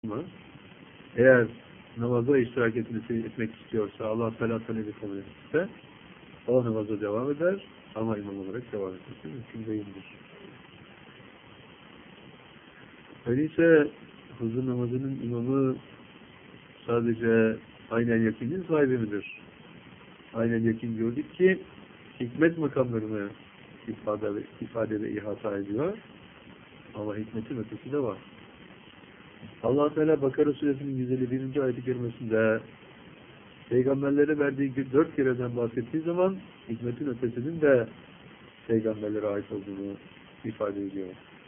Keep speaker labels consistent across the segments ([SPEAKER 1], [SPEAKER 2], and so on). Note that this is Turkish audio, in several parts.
[SPEAKER 1] Ama eğer namaza iştirak etmek istiyorsa, Allah Teala talebi kabul etse, o namaza devam eder ama imam olarak devam etmesi mümkün değildir. Öyleyse huzur namazının imamı sadece aynen yakinin sahibi midir? Aynen yakin gördük ki hikmet makamlarını ifade ve ihata ediyor. Ama hikmetin ötesi de var. Allah Teala Bakara Suresinin 151. ayet-i kerimesinde peygamberlere verdiği 4 kereden bahsettiği zaman hikmetin ötesinin de peygamberlere ait olduğunu ifade ediyor.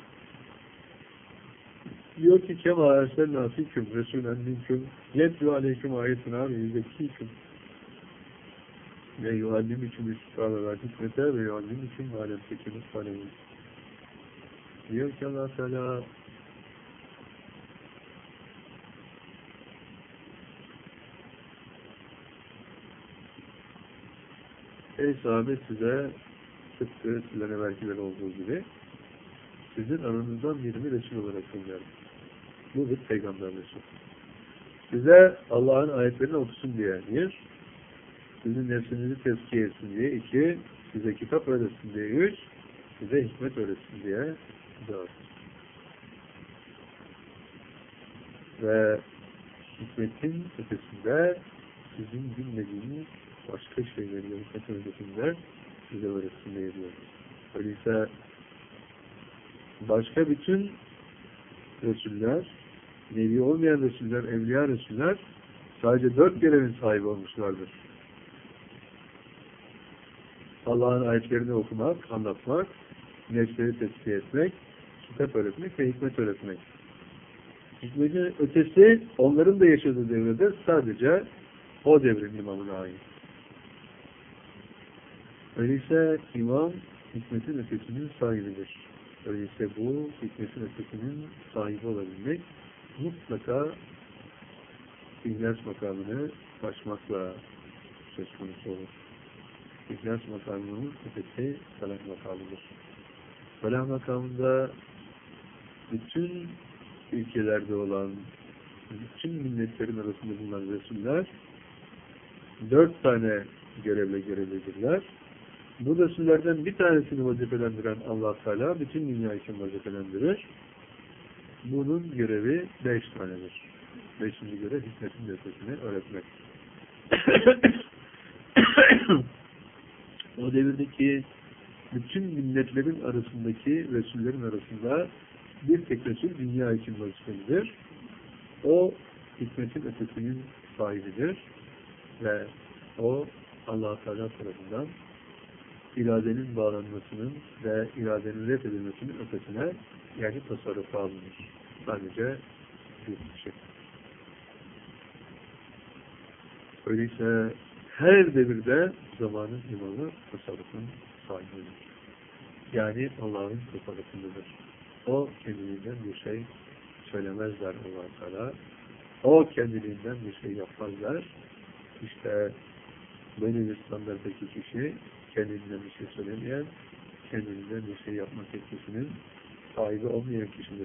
[SPEAKER 1] Diyor ki kema erselna fiküm resulen minkum yetlu aleyküm ayetuna ve yüzekkîküm ve yuallimiküm üstâve ve hikmete ve yuallimiküm ve alem tekimiz talemin. Diyor ki Allah Teala ey sahabe size tıpkı sizden evvelkiler olduğu gibi sizin aranızdan birini Resul olarak gönderdim. Bu bir peygamber Resul. Size Allah'ın ayetlerini okusun diye bir, sizin nefsinizi tezkiye etsin diye iki, size kitap öğretsin diye üç, size hikmet öğretsin diye dört. Ve hikmetin ötesinde sizin bilmediğiniz başka şeyleri hikmetin ötesinde size öğretsin diye diyor. Öyleyse başka bütün Resuller, nevi olmayan Resuller, evliya Resuller sadece 4 görevin sahibi olmuşlardır. Allah'ın ayetlerini okumak, anlatmak, nefsleri tezkiye etmek, kitap öğretmek ve hikmet öğretmek. Hikmetin ötesi onların da yaşadığı devrede sadece o devrin imamına ait. Öyleyse imam hikmetin ötesinin sahibidir. Öyleyse bu hikmetin ötesinin sahibi olabilmek mutlaka İhlas makamını aşmakla söz konusu olur. İhlas makamının ötesi salah makamıdır. Salah makamında bütün ülkelerde olan, bütün milletlerin arasında bulunan Resuller 4 tane görevle görevlidirler. Bu Resullerden bir tanesini vazifelendiren Allah Teala bütün dünya için vazifelendirir. Bunun görevi 5 tanedir. 5. görev hikmetin ötesini öğretmek. O devirdeki bütün milletlerin arasındaki Resullerin arasında bir tek Resul dünya için vazifelidir. O hikmetin ötesinin sahibidir ve o Allah Teala tarafından iradenin bağlanmasının ve iradenin reddedilmesinin ötesine yani tasarrufa alınır. Sadece bir şey. Öyleyse her devirde zamanın imamı tasarrufun sahibidir. Yani Allah'ın tasarrufundadır. O kendiliğinden bir şey söylemezler Allah-u Teala. O kendiliğinden bir şey yapmazlar. İşte böyle bir standarttaki kişi kendinden bir şey söylemeyen, kendinden bir şey yapmak yetkisinin sahibi olmayan kişidir.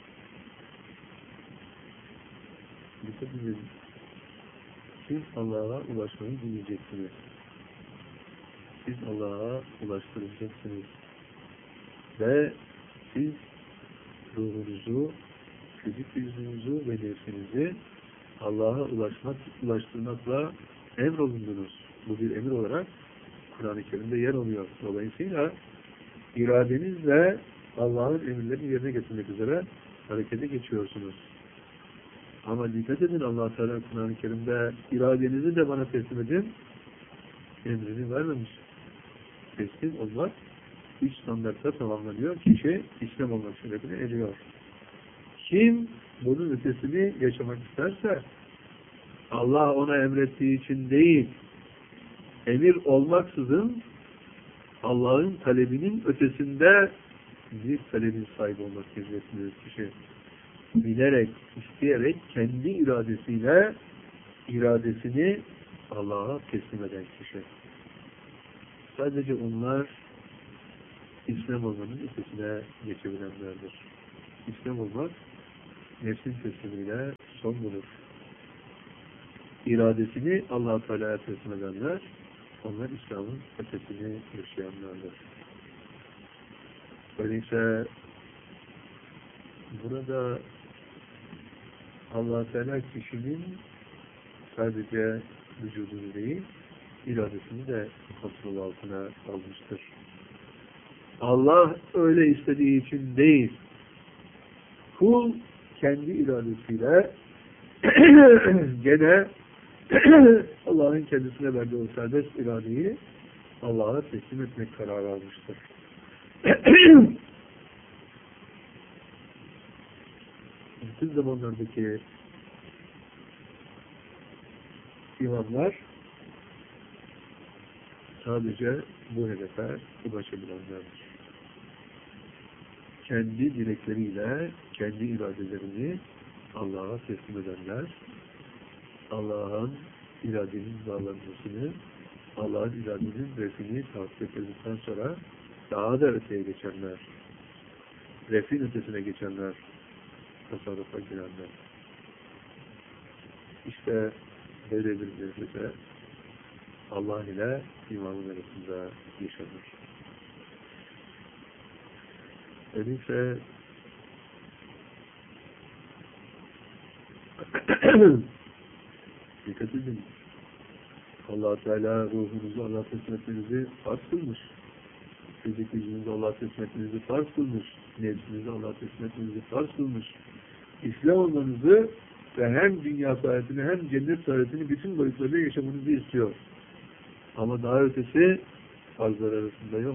[SPEAKER 1] Dikkat edin. Siz Allah'a ulaşmayı bileceksiniz. Siz Allah'a ulaştıracaksınız. Ve siz ruhunuzu, fizik yüzünüzü ve nefsinizi Allah'a ulaştırmakla emrolundunuz. Bu bir emir olarak Kur'an-ı Kerim'de yer alıyor. Dolayısıyla iradenizle Allah'ın emirlerini yerine getirmek üzere harekete geçiyorsunuz. Ama dikkat edin Allah Teala Kur'an-ı Kerim'de iradenizi de bana teslim edin emrini vermemiş. Teslim olmak 3 standartta tamamlanıyor. Kişi İslam olmak şerefini ediyor. Kim bunun ötesini yaşamak isterse Allah ona emrettiği için değil, emir olmaksızın Allah'ın talebinin ötesinde bir talebin sahibi olmak hizmetindedir kişi. Bilerek, isteyerek, kendi iradesiyle iradesini Allah'a teslim eden kişi. Sadece onlar İslam olmanın ötesine geçebilenlerdir. İslam olmak nefsin teslimiyle son bulur. İradesini Allah-u Teala'ya teslim edenler, onlar İslam'ın ötesini yaşayanlardır. Öyleyse burada Allah-u Teala kişinin sadece vücudunu değil, iradesini de kontrol altına almıştır. Allah öyle istediği için değil, kul kendi iradesiyle gene Allah'ın kendisine verdiği o serbest iradeyi Allah'a teslim etmek kararı almıştır. Bütün zamanlardaki imamlar sadece bu hedefe ulaşabilenlerdir. Kendi dilekleriyle, kendi iradelerini Allah'a teslim edenler, Allah'ın iradenin bağlanmasını, Allah'ın iradenin refini takip edildikten sonra daha da öteye geçenler, refin ötesine geçenler, tasarrufa girenler. İşte böyle bir mevzuda Allah ile imanın arasında yaşanır. Öyleyse dikkat edin. Allah-u Teala ruhunuzu Allah'a teslim etmenizi farz kılmış. Fizik gücünüzü Allah'a teslim etmenizi farz kılmış. Nefsinizi Allah'a teslim etmenizi farz kılmış. İslam olmanızı ve hem dünya saadetini hem cennet saadetini bütün boyutlarıyla yaşamanızı istiyor. Ama daha ötesi farzlar arasında yok.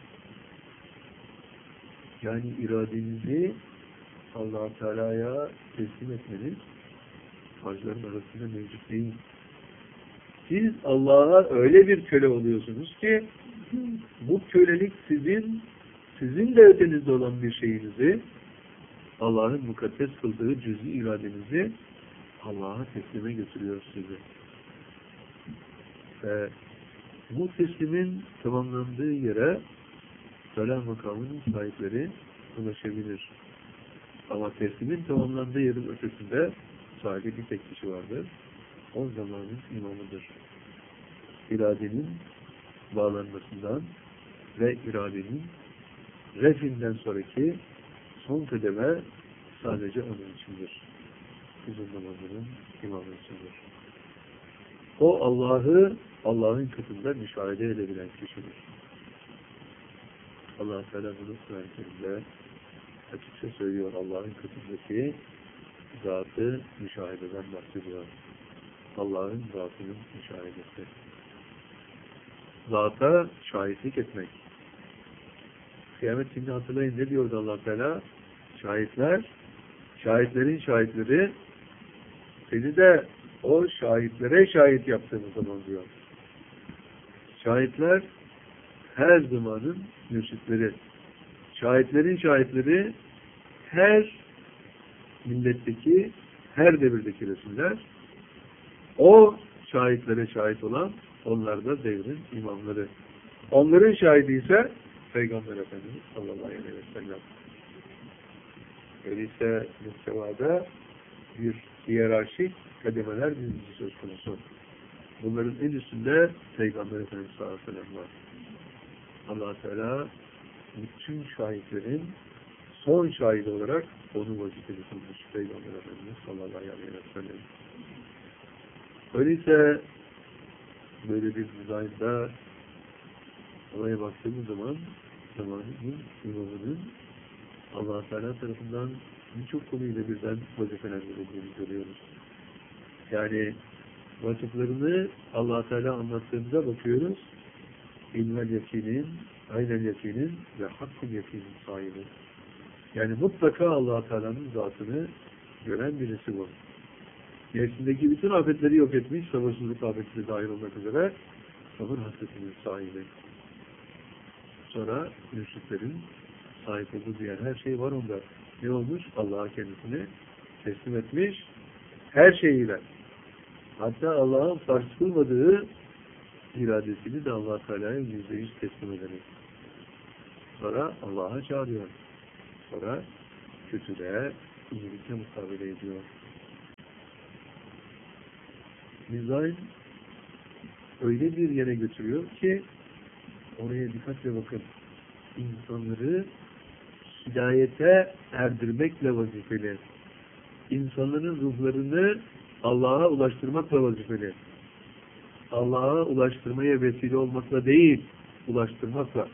[SPEAKER 1] Yani iradenizi Allah-u Teala'ya teslim etmeniz farzların arasında mevcut değil. Siz Allah'a öyle bir köle oluyorsunuz ki bu kölelik sizin de ötenizde olan bir şeyinizi, Allah'ın mukaddes kıldığı cüz-i iradenizi Allah'a teslime götürüyor sizi. Ve bu teslimin tamamlandığı yere salah makamının sahipleri ulaşabilir. Ama teslimin tamamlandığı yerin ötesinde sadece bir tek kişi vardır. O zamanın imamıdır. İradenin bağlanmasından ve iradenin refinden sonraki son kademe sadece onun içindir. Uzun zamanların imamı içindir. O Allah'ın katında müşahede edebilen kişidir. Allah-u Teala bunu Kur'an-ı Kerim'de açıkça söylüyor. Allah'ın katındaki zatı müşahededen bahsediyor. Allah'ın zatının müşahedesi. Zata şahitlik etmek. Kıyamet gününü hatırlayın, ne diyordu Allah Teala? Şahitlerin şahitleri seni de o şahitlere şahit yaptığınız zaman diyor. Şahitler her zamanın mürşitleri. Şahitlerin şahitleri her milletteki, her devirdeki Resuller. O şahitlere şahit olan, onlar da devrin imamları. Onların şahidi ise Peygamber Efendimiz sallallahu aleyhi ve sellem. Öyleyse muhtevada bir hiyerarşik kademeler dizisi söz konusu. Bunların en üstünde Peygamber Efendimiz sallallahu aleyhi ve sellem var. Allah-u Teala bütün şahitlerin son şahidi olarak onu vazifeli kılmış Peygamber Efendimiz sallallahu aleyhi ve sellem. Öyleyse böyle bir dizaynda olaya baktığımız zaman zamanın imamının Allah-u Teala tarafından birçok konuyla birden vazifelendirildiğini görüyoruz. Yani vasıflarını Allah-u Teala anlattığımıza bakıyoruz. İlmel yakinin, aynel yakinin ve hakkın yakinin sahibi. Yani mutlaka Allah-u Teala'nın zatını gören birisi bu. Nefsindeki bütün afetleri yok etmiş, sabırsızlık afetleri dahil olmak üzere sabır hasretinin sahibi. Sonra mürşitlerin sahip olduğu diğer her şey var onda. Ne olmuş? Allah'a kendisini teslim etmiş. Her şeyiyle. Hatta Allah'ın farz kılmadığı iradesini de Allah Teala'ya %100 teslim ederek. Sonra Allah'a çağırıyor. Sonra kötüde, iyilikle mukabele ediyor. Dizayn öyle bir yere götürüyor ki oraya dikkatle bakın. İnsanları hidayete erdirmekle vazifeli. İnsanların ruhlarını Allah'a ulaştırmakla vazifeli. Allah'a ulaştırmaya vesile olmakla değil, ulaştırmakla.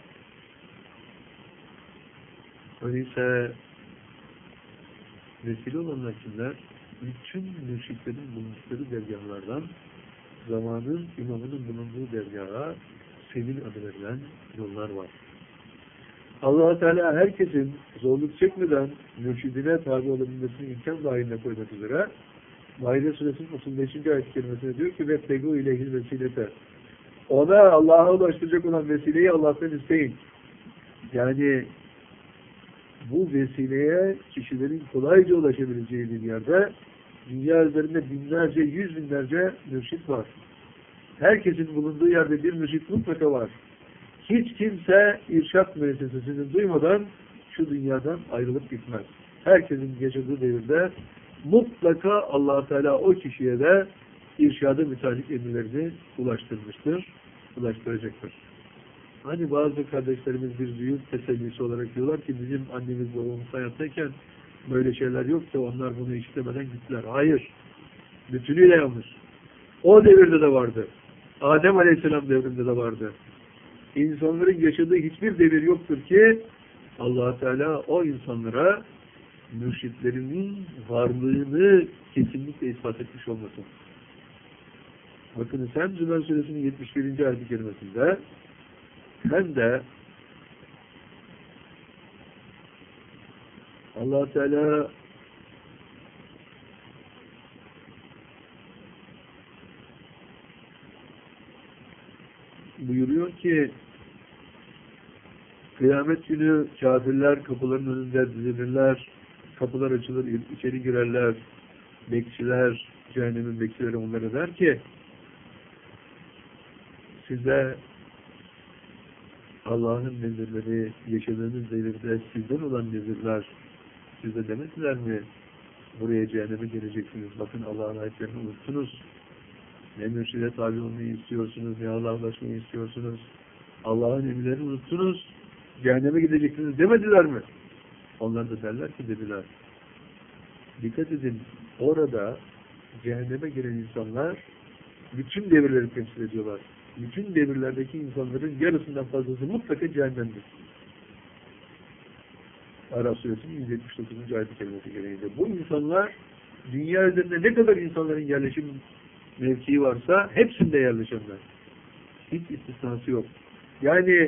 [SPEAKER 1] Öyleyse vesile olanlar kimler? Bütün mürşitlerin bulundukları dergahlardan zamanın imamının bulunduğu dergaha Sebil adı verilen yollar var. Allah Teala herkesin zorluk çekmeden mürşidine tabi olabilmesini imkan dahilinde koymak üzere Maide Suresinin 35. ayet-i kerimesine diyor ki وَتَّقُوا اِلَيْهِ الْوَسِيلَةَ Ona Allah'a ulaştıracak olan vesileyi Allah'tan isteyin. Yani bu vesileye kişilerin kolayca ulaşabileceği bir yerde dünya üzerinde binlerce, yüz binlerce mürşit var. Herkesin bulunduğu yerde bir mürşit mutlaka var. Hiç kimse irşat müessesesini duymadan şu dünyadan ayrılıp gitmez. Herkesin yaşadığı devirde mutlaka Allah Teala o kişiye de irşadı müteallik emirlerini ulaştırmıştır, ulaştıracaktır. Hani bazı kardeşlerimiz bir büyük tesellisi olarak diyorlar ki bizim annemiz babamız hayattayken böyle şeyler yoktu, onlar bunu işlemeden gittiler. Hayır, bütünüyle yanlış. O devirde de vardı. Adem Aleyhisselam devrinde de vardı. İnsanların yaşadığı hiçbir devir yoktur ki Allah Teala o insanlara mürşitlerinin varlığını kesinlikle ispat etmiş olmasın. Bakınız hem Zümer Suresinin 71. ayet-i kerimesinde hem de Allah Teala buyuruyor ki kıyamet günü kafirler kapıların önünde dizilirler, kapılar açılır, içeri girerler, bekçiler, cehennemin bekçileri onlara der ki size Allah'ın nezirleri, yaşadığınız devirde sizden olan nezirler size demediler mi? Buraya cehenneme geleceksiniz. Bakın Allah'ın ayetlerini unuttunuz. Ne mürşide tabi olmayı istiyorsunuz, ne Allah'a ulaşmayı istiyorsunuz. Allah'ın emirlerini unuttunuz. Cehenneme gideceksiniz demediler mi? Onlar da derler ki dediler. Dikkat edin, orada cehenneme giren insanlar bütün devirleri temsil ediyorlar. Bütün devirlerdeki insanların yarısından fazlası mutlaka cehennemdir. Araf Suresinin 179. ayet-i kerimesi gereğince. Bu insanlar dünya üzerinde ne kadar insanların yerleşim mevkii varsa hepsinde yerleşenler. Hiç istisnası yok. Yani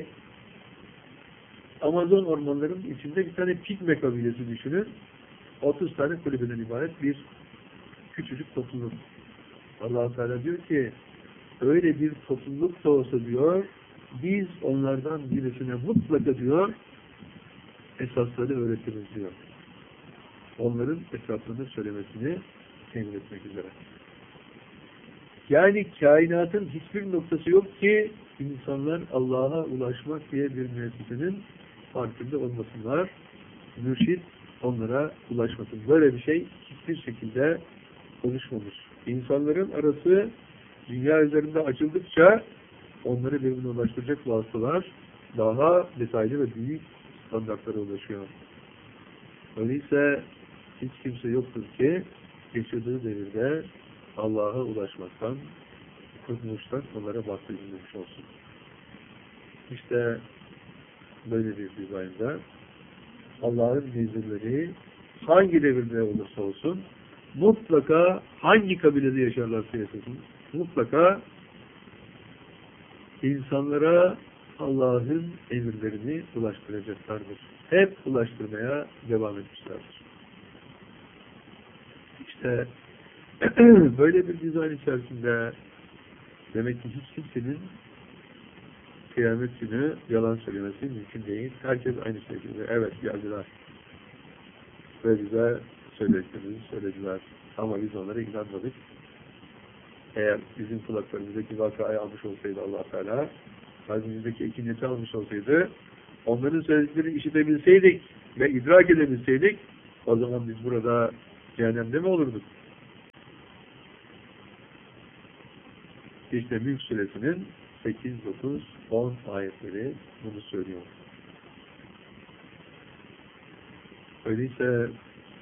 [SPEAKER 1] Amazon ormanlarının içinde bir tane Pigme kabilesi düşünün. 30 tane kulübeden ibaret bir küçücük topluluk. Allah-u Teala diyor ki öyle bir topluluk da olsa diyor biz onlardan birisine mutlaka diyor esasları öğretiriz diyor. Onların esaslarını söylemesini temin etmek üzere. Yani kainatın hiçbir noktası yok ki insanlar Allah'a ulaşmak diye bir müessesenin farkında olmasınlar. Mürşid onlara ulaşmasın. Böyle bir şey hiçbir şekilde oluşmamış. İnsanların arası dünya üzerinde açıldıkça onları birbirine ulaştıracak vasıtalar daha detaylı ve büyük standartlara ulaşıyor. Öyleyse hiç kimse yoktur ki yaşadığı devirde Allah'a ulaşmaktan, kurtuluştan onlara bahsedilmiş olsun. İşte böyle bir dizaynda Allah'ın nezirleri hangi devirde olursa olsun mutlaka hangi kabilede yaşarlarsa yaşasın mutlaka insanlara Allah'ın emirlerini ulaştıracaklardır. Hep ulaştırmaya devam etmişlerdir. İşte böyle bir dizayn içerisinde demek ki hiç kimsenin kıyamet günü yalan söylemesi mümkün değil. Herkes aynı şekilde evet geldiler ve bize söylediklerini söylediler. Ama biz onlara inanmadık. Eğer bizim kulaklarımızdaki vakayı almış olsaydı Allah Teala, kalbimizdeki ekiniyeti almış olsaydı, onların söylediklerini işitebilseydik ve idrak edebilseydik, O zaman biz burada cehennemde mi olurduk? İşte Mülk Suresinin 8, 9, 10 ayetleri bunu söylüyor. Öyleyse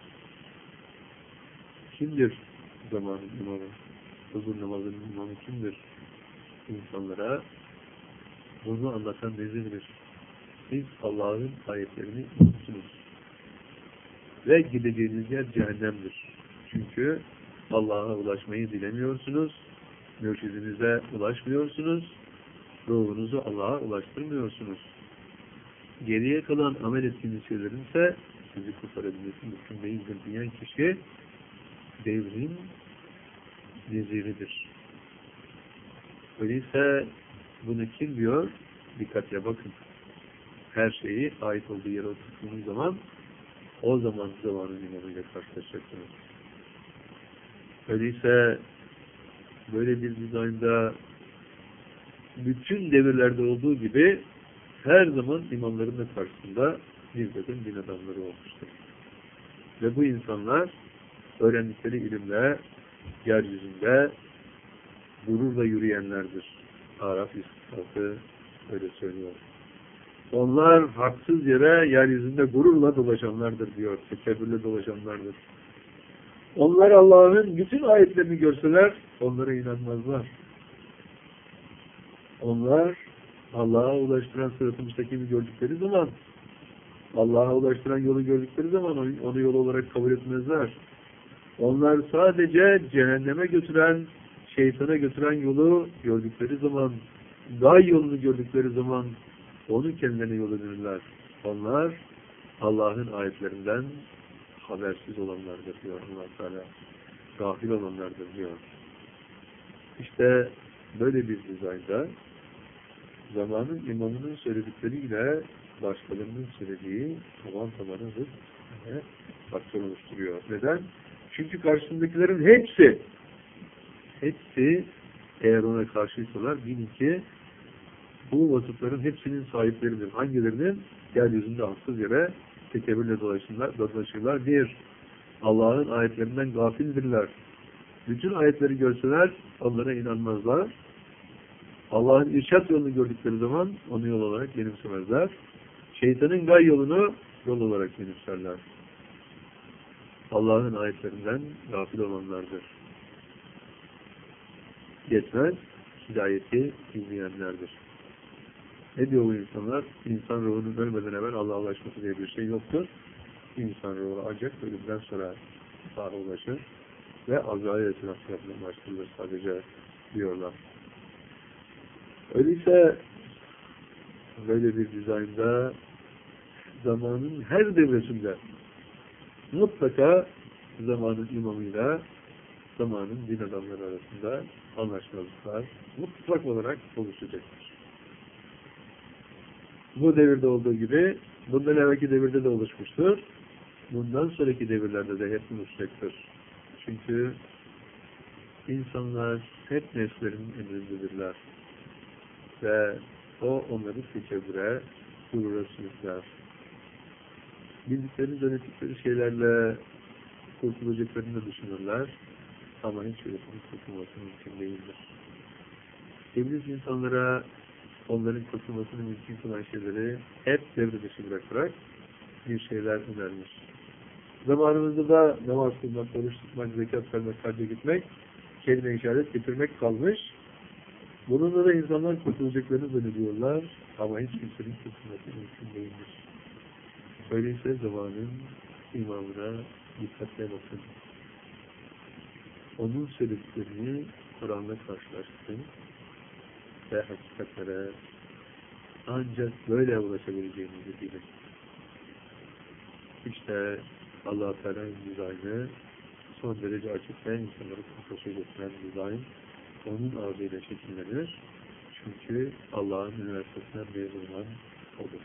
[SPEAKER 1] kimdir zamanın imamı? Huzur namazının imamı kimdir? İnsanlara bunu anlatan nezidir. Siz Allah'ın ayetlerini unuttunuz. Ve gideceğiniz yer cehennemdir. Çünkü Allah'a ulaşmayı dilemiyorsunuz. Mürşidinize ulaşmıyorsunuz. Ruhunuzu Allah'a ulaştırmıyorsunuz. Geriye kalan amel ettiğiniz şeylerin ise sizi kurtarabilmesi mümkün değildir diyen kişi devrin neziridir. Öyleyse bunu kim diyor? Dikkatle bakın. Her şeyi ait olduğu yere oturttuğunuz zaman o zaman zamanın imamıyla karşılaşacaksınız. Öyleyse böyle bir dizaynda bütün devirlerde olduğu gibi her zaman imamların da karşısında bir takım din adamları olmuştur. Ve bu insanlar öğrendikleri ilimle yeryüzünde gururla yürüyenlerdir. Araf 146 öyle söylüyor. Onlar haksız yere yeryüzünde gururla dolaşanlardır diyor. Tekebbürle dolaşanlardır. Onlar Allah'ın bütün ayetlerini görseler onlara inanmazlar. Onlar Allah'a ulaştıran sırat-ı müstakimi gördükleri zaman, Allah'a ulaştıran yolu gördükleri zaman onu yol olarak kabul etmezler. Onlar sadece cehenneme götüren, şeytana götüren yolu gördükleri zaman, gay yolunu gördükleri zaman onun kendilerine yol edinirler. Onlar Allah'ın ayetlerinden habersiz olanlardır diyor Allah Teala. Gafil olanlardır diyor. İşte böyle bir dizaynda zamanın imamının söyledikleriyle başkalarının söylediği taban zıt faktör oluşturuyor. Neden? Çünkü karşısındakilerin hepsi eğer ona karşıysalar bilin ki bu vasıfların hepsinin sahipleridir. Hangilerinin? Yeryüzünde haksız yere tekebbürle dolaşırlar. Bir, Allah'ın ayetlerinden gafildirler. Bütün ayetleri görseler onlara inanmazlar. Allah'ın irşat yolunu gördükleri zaman onu yol olarak benimsemezler. Şeytanın gay yolunu yol olarak benimserler. Allah'ın ayetlerinden gafil olanlardır. Yetmez, hidayeti bilmeyenlerdir. Ne diyor bu insanlar? İnsan ruhunun ölmeden evvel Allah'a ulaşması diye bir şey yoktur. İnsan ruhu ancak ölümden sonra Allah'a ulaşır ve Azrail Aleyhisselam tarafından ulaştırılır sadece diyorlar. Öyleyse böyle bir dizaynda zamanın her devresinde mutlaka zamanın imamıyla zamanın din adamları arasında anlaşmazlıklar mutlak olarak oluşacaktır. Bu devirde olduğu gibi bundan evvelki devirde de oluşmuştur. Bundan sonraki devirlerde de hep oluşacaktır. Çünkü insanlar hep nefslerin emrindedirler. Ve o onları tekebbüre, gurura sürükler. Bildikleri, zannettikleri şeylerle kurtulacaklarını düşünürler. Ama hiç öyle kurtulması mümkün değildir. İblis insanlara onların kurtulmasını mümkün kılan şeyleri hep devre dışı bırakarak bir şeyler önermiş. Zamanımızda da namaz kılmak, oruç tutmak, zekat vermek, hacca gitmek, kelime işaret getirmek kalmış. Bununla da insanlar kurtulacaklarını zannediyorlar ama hiç kimsenin kurtulması mümkün değildir. Öyleyse zamanın imamına dikkatle bakın. Onun söylediklerini Kur'an'la karşılaştırın ve hakikatlere ancak böyle ulaşabileceğinizi bilin. İşte Allah-u Teala'nın dizaynı son derece açık ve insanları kontrol ettiren dizayn onun ağzıyla şekillenir. Çünkü Allah'ın üniversitesinden mezun olan olur.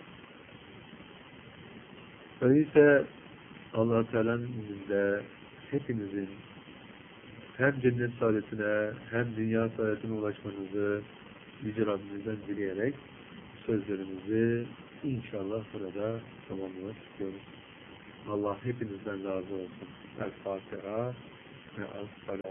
[SPEAKER 1] Öyleyse Allah-u Teala'nın izniyle hepinizin hem cennet saadetine hem dünya saadetine ulaşmanızı Yüce Rabbimizden dileyerek sözlerimizi inşallah burada tamamlamak istiyoruz. Allah hepinizden razı olsun. El Fatiha ve El Salam.